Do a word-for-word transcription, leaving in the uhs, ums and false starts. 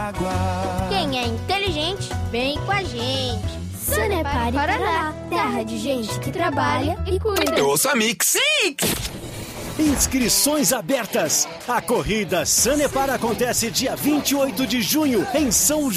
água. Quem é inteligente, vem com a gente. Sanepar e Paraná, terra de gente que trabalha e cuida. Eu ouço a Mix. Mix! Inscrições abertas. A corrida Sanepar acontece dia vinte e oito de junho em São